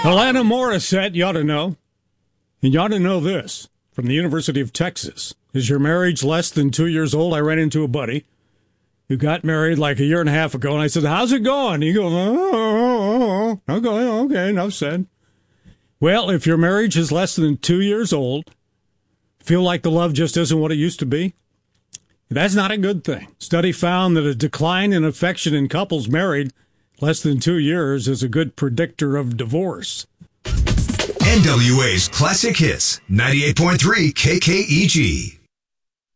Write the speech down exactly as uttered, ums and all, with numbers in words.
Alanis Morissette, you ought to know. And you ought to know this from the University of Texas. Is your marriage less than two years old? I ran into a buddy who got married like a year and a half ago, and I said, how's it going? He goes, oh, okay, okay, enough said. Well, if your marriage is less than two years old, feel like the love just isn't what it used to be, that's not a good thing. Study found that a decline in affection in couples married less than two years is a good predictor of divorce. N W A's Classic Hits, ninety-eight point three K K E G.